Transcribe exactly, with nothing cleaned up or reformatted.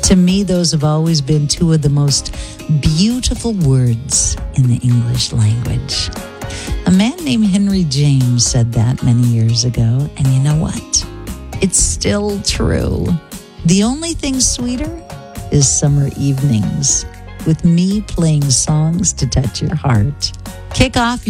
To me, those have always been two of the most beautiful words in the English language. A man named Henry James said that many years ago, and you know what? It's still true. The only thing sweeter is summer evenings with me playing songs to touch your heart. Kick off